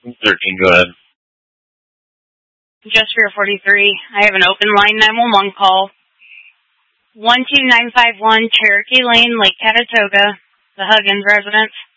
13, go ahead. Just for 43, I have an open line 911 call. 12951 Cherokee Lane, Lake Catatoga, the Huggins residence.